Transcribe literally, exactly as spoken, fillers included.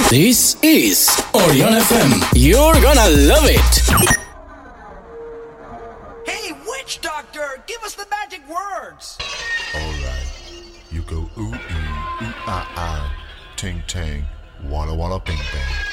This is Orion F M. You're gonna love it. Hey, witch doctor, give us the magic words. Alright, you go ooh ee, ooh ah ah, ting tang, walla walla bing bang.